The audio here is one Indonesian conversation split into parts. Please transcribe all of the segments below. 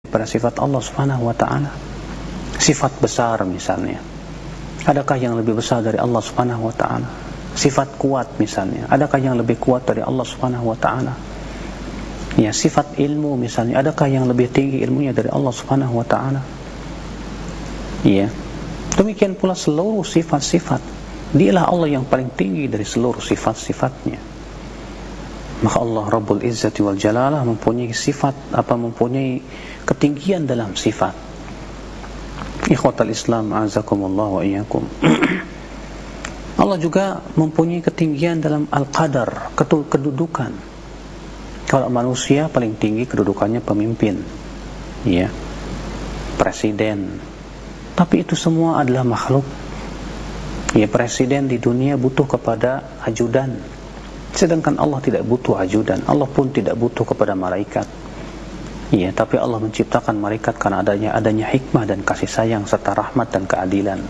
pada sifat Allah Subhanahu wa ta'ala? Sifat besar misalnya, adakah yang lebih besar dari Allah Subhanahu wa ta'ala? Sifat kuat misalnya, adakah yang lebih kuat dari Allah Subhanahu wa ta'ala? Ya, sifat ilmu misalnya, adakah yang lebih tinggi ilmunya dari Allah Subhanahu wa ta'ala? Ya, demikian pula seluruh sifat-sifat, dialah Allah yang paling tinggi dari seluruh sifat-sifatnya. Maka Allah Rabbul Izzati wal Jalalah mempunyai mempunyai ketinggian dalam sifat. Ikhwatal Islam a'azakumullah wa iyyakum. Allah juga mempunyai ketinggian dalam al-qadar, kedudukan. Kalau manusia paling tinggi kedudukannya pemimpin, ya, presiden. Tapi itu semua adalah makhluk. Ya, presiden di dunia butuh kepada ajudan, sedangkan Allah tidak butuh ajudan. Allah pun tidak butuh kepada malaikat. Ya, tapi Allah menciptakan malaikat karena adanya hikmah dan kasih sayang serta rahmat dan keadilan.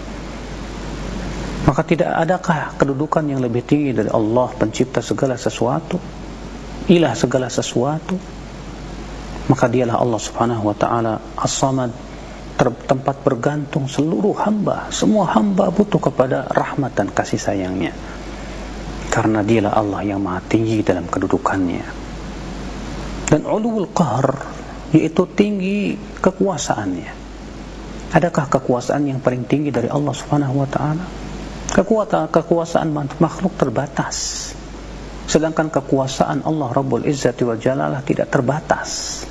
Maka tidak adakah kedudukan yang lebih tinggi dari Allah, pencipta segala sesuatu, ilah segala sesuatu. Maka dialah Allah Subhanahu wa ta'ala As-Samad, tempat bergantung seluruh hamba. Semua hamba butuh kepada rahmat dan kasih sayangnya, karena dialah Allah yang maha tinggi dalam kedudukannya. Dan ulul qahr, yaitu tinggi kekuasaannya. Adakah kekuasaan yang paling tinggi dari Allah Subhanahu wa ta'ala? Kekuasaan makhluk terbatas, sedangkan kekuasaan Allah Rabbul Izzati wal Jalalah tidak terbatas.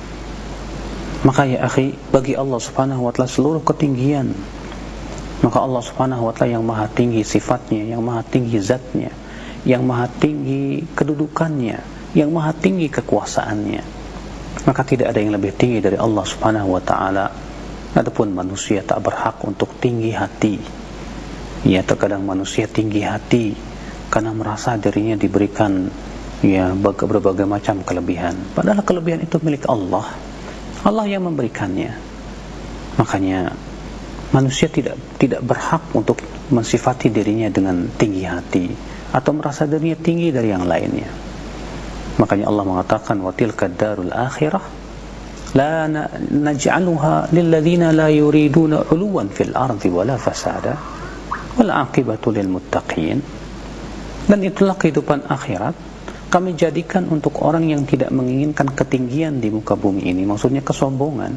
Maka ya akhi, bagi Allah Subhanahu wa ta'ala seluruh ketinggian. Maka Allah Subhanahu wa ta'ala yang maha tinggi sifatnya, yang maha tinggi zatnya, yang maha tinggi kedudukannya, yang maha tinggi kekuasaannya. Maka tidak ada yang lebih tinggi dari Allah Subhanahu wa ta'ala. Adapun manusia tak berhak untuk tinggi hati. Ya, terkadang manusia tinggi hati karena merasa dirinya diberikan ya berbagai macam kelebihan, padahal kelebihan itu milik Allah. Allah yang memberikannya. Makanya manusia tidak berhak untuk mensifati dirinya dengan tinggi hati atau merasa dirinya tinggi dari yang lainnya. Makanya Allah mengatakan, wa tilka darul akhirah la naj'aluha lil ladzina la yuriduna 'uluwan fil ardi wala fasada wal 'aqibatu lil muttaqin. Dan itulah kehidupan akhirat, kami jadikan untuk orang yang tidak menginginkan ketinggian di muka bumi ini, maksudnya kesombongan.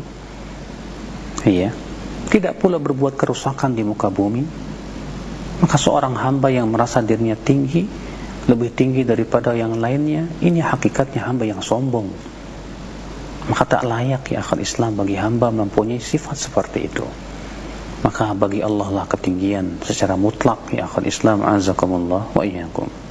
Iya, tidak pula berbuat kerusakan di muka bumi. Maka seorang hamba yang merasa dirinya tinggi, lebih tinggi daripada yang lainnya, ini hakikatnya hamba yang sombong. Maka tak layak ya akal Islam bagi hamba mempunyai sifat seperti itu. Maka bagi Allah lah ketinggian secara mutlak ya akal Islam azakumullah wa iyyakum.